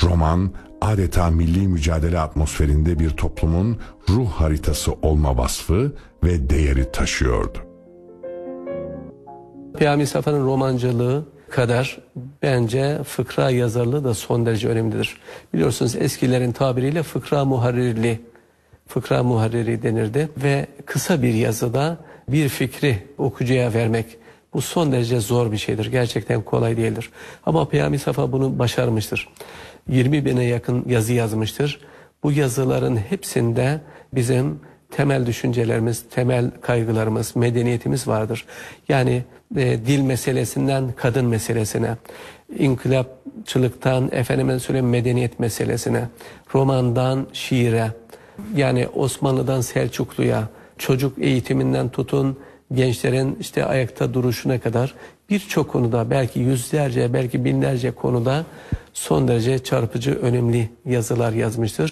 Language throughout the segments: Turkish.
Roman adeta milli mücadele atmosferinde bir toplumun ruh haritası olma vasfı ve değeri taşıyordu. Peyami Safa'nın romancılığı kadar bence fıkra yazarlığı da son derece önemlidir. Biliyorsunuz eskilerin tabiriyle fıkra muharriri denirdi ve kısa bir yazıda bir fikri okuyucuya vermek bu son derece zor bir şeydir. Gerçekten kolay değildir. Ama Peyami Safa bunu başarmıştır. 20 bine yakın yazı yazmıştır. Bu yazıların hepsinde bizim temel düşüncelerimiz, temel kaygılarımız, medeniyetimiz vardır. Yani dil meselesinden kadın meselesine, inkılapçılıktan medeniyet meselesine, romandan şiire, yani Osmanlı'dan Selçuklu'ya, çocuk eğitiminden tutun gençlerin ayakta duruşuna kadar birçok konuda, belki yüzlerce, belki binlerce konuda son derece çarpıcı, önemli yazılar yazmıştır.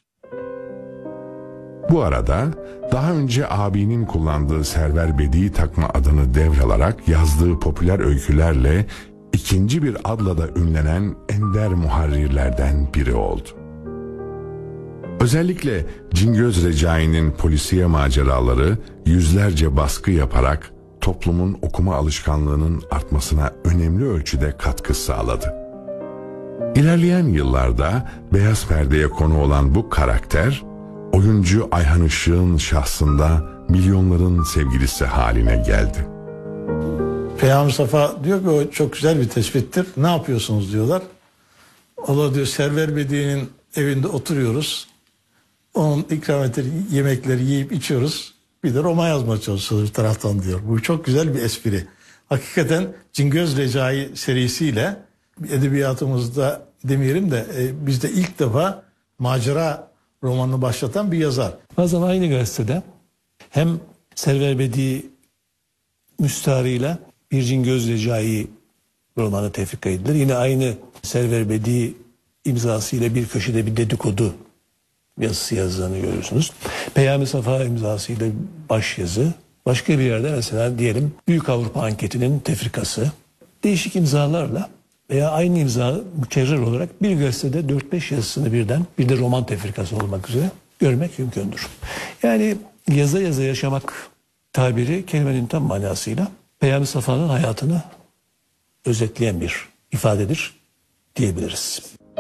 Bu arada daha önce abinin kullandığı Server Bedi takma adını devralarak yazdığı popüler öykülerle ikinci bir adla da ünlenen ender muharrirlerden biri oldu. Özellikle Cingöz Recai'nin polisiye maceraları yüzlerce baskı yaparak toplumun okuma alışkanlığının artmasına önemli ölçüde katkı sağladı. İlerleyen yıllarda beyaz perdeye konu olan bu karakter, oyuncu Ayhan Işık'ın şahsında milyonların sevgilisi haline geldi. Peyami Safa diyor ki o çok güzel bir tespittir. Ne yapıyorsunuz diyorlar. Allah diyor Server Bedi'nin evinde oturuyoruz. Onun ikram ettiği yemekleri yiyip içiyoruz. Bir de roman yazmaya çalışıyoruz bir taraftan diyor. Bu çok güzel bir espri. Hakikaten Cingöz Recai serisiyle edebiyatımızda demeyelim de bizde ilk defa macera romanını başlatan bir yazar. Bazen aynı gazetede hem Server Bedi müstaharıyla bir Cingöz Recai romanı tefrika edilir. Yine aynı Server Bedi imzasıyla bir köşede bir dedikodu yazısı yazdığını görüyorsunuz. Peyami Safa imzasıyla başyazı. Başka bir yerde mesela diyelim Büyük Avrupa Anketi'nin tefrikası. Değişik imzalarla veya aynı imza mükerrer olarak bir gazetede 4-5 yazısını birden, bir de roman tefrikası olmak üzere görmek mümkündür. Yani yaza yaza yaşamak tabiri kelimenin tam manasıyla Peyami Safa'nın hayatını özetleyen bir ifadedir diyebiliriz.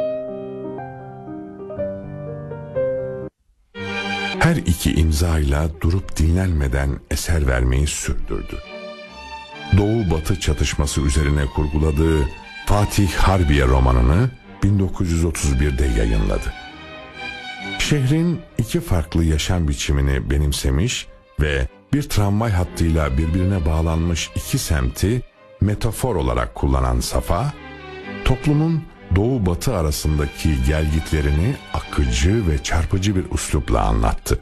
Her iki imzayla durup dinlenmeden eser vermeyi sürdürdü. Doğu-Batı çatışması üzerine kurguladığı Fatih Harbiye romanını 1931'de yayınladı. Şehrin iki farklı yaşam biçimini benimsemiş ve bir tramvay hattıyla birbirine bağlanmış iki semti metafor olarak kullanan Safa, toplumun Doğu-Batı arasındaki gelgitlerini akıcı ve çarpıcı bir üslupla anlattı.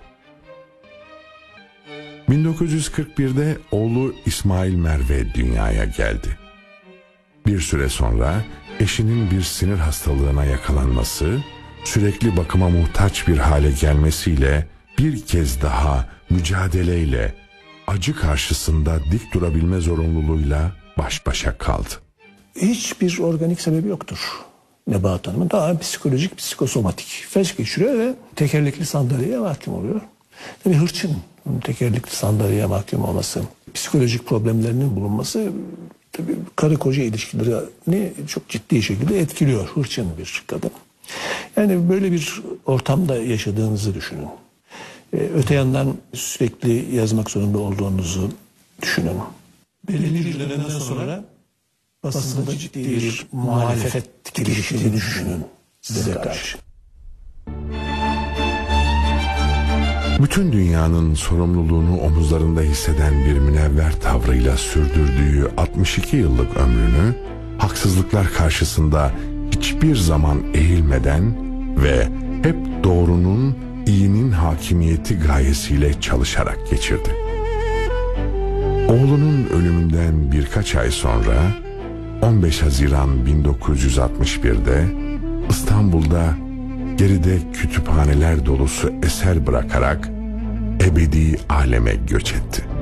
1941'de oğlu İsmail Merve dünyaya geldi. Bir süre sonra eşinin bir sinir hastalığına yakalanması, sürekli bakıma muhtaç bir hale gelmesiyle bir kez daha mücadeleyle, acı karşısında dik durabilme zorunluluğuyla baş başa kaldı. Hiçbir organik sebebi yoktur Nebahat Hanım'ın. Daha psikolojik, psikosomatik. Felç geçiriyor ve tekerlekli sandalyeye mahkum oluyor. Tabii hırçın tekerlekli sandalyeye mahkum olması, psikolojik problemlerinin bulunması tabii karı koca ilişkilerini çok ciddi şekilde etkiliyor. Hırçın bir kadın. Yani böyle bir ortamda yaşadığınızı düşünün. Öte yandan sürekli yazmak zorunda olduğunuzu düşünün. Belirli bir dönemden sonra basında ciddi bir muhalefet geliştiğini düşünün size karşı. Bütün dünyanın sorumluluğunu omuzlarında hisseden bir münevver tavrıyla sürdürdüğü 62 yıllık ömrünü haksızlıklar karşısında hiçbir zaman eğilmeden ve hep doğrunun, iyinin hakimiyeti gayesiyle çalışarak geçirdi. Oğlunun ölümünden birkaç ay sonra 15 Haziran 1961'de İstanbul'da geride kütüphaneler dolusu eser bırakarak ebedi aleme göç etti.